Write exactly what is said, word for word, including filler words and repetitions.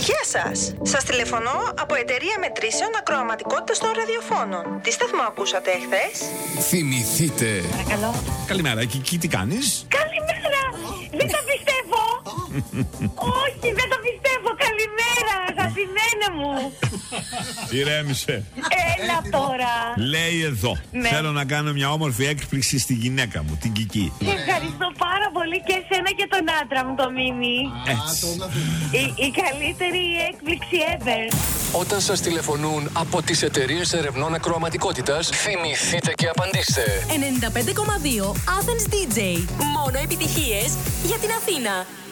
Γεια σας. Σας τηλεφωνώ από εταιρεία μετρήσεων ακροαματικότητας των ραδιοφώνων. Τι σταθμό ακούσατε εχθές? Θυμηθείτε. Παρακαλώ. Καλημέρα, Κική, τι κάνεις? Καλημέρα. Δεν τα πιστεύω. Όχι, δεν το πιστεύω. Καλημέρα, αγαπημένε μου. Ηρέμησε. Έλα τώρα. Λέει εδώ. Ναι. Θέλω να κάνω μια όμορφη έκπληξη στη γυναίκα μου, την Κική. Σε ευχαριστώ πάρα πολύ και εσένα και τον άντρα μου, το Μίμη. Έτσι. Η, η καλύτερη έκπληξη ever. Όταν σας τηλεφωνούν από τις εταιρείες ερευνών ακροαματικότητας, θυμηθείτε και απαντήστε. ενενήντα πέντε κόμμα δύο Athens ντι τζέι. Μόνο επιτυχίες για την Αθήνα.